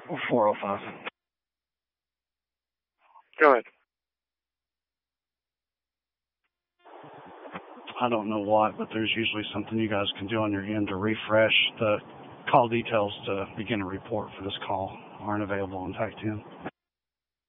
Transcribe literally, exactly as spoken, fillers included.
Or four oh five. Go ahead. I don't know what, but there's usually something you guys can do on your end to refresh the call details to begin a report for this call aren't available in TAC ten.